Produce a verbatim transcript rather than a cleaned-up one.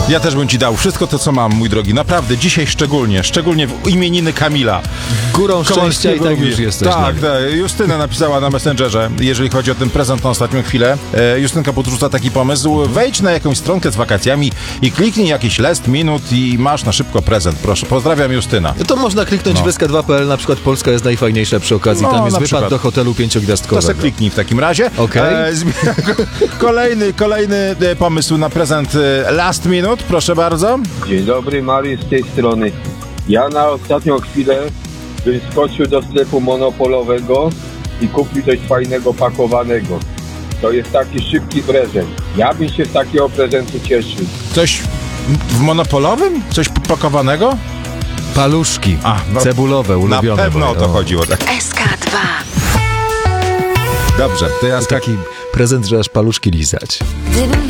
Ja też bym ci dał wszystko to, co mam, mój drogi. Naprawdę, dzisiaj szczególnie, szczególnie w imieniny Kamila. Górą szczęścia i tak już jesteś. Tak, tak. Justyna napisała na Messengerze, jeżeli chodzi o ten prezent na ostatnią chwilę. E, Justynka podrzuca taki pomysł. Wejdź na jakąś stronkę z wakacjami i kliknij jakiś last minut i masz na szybko prezent. Proszę, pozdrawiam, Justyna. To można kliknąć No. w S K dwa kropka P L, na przykład Polska jest najfajniejsza przy okazji. No, Tam jest na wypad przykład. do hotelu To pięciogwiazdkowego. se kliknij w takim razie. Okej. E, zmi- kolejny, kolejny e, pomysł na prezent e, last minute, proszę bardzo. Dzień dobry, Mariusz z tej strony. Ja na ostatnią chwilę bym skoczył do sklepu monopolowego i kupił coś fajnego pakowanego. To jest taki szybki prezent. Ja bym się z takiego prezentu cieszył. Coś w monopolowym? Coś pakowanego? Paluszki. A, no, cebulowe, ulubione. Na pewno o moje. to chodziło. Tak. S K dwa. Dobrze, to ja To taki prezent, że aż paluszki lizać. Gdybym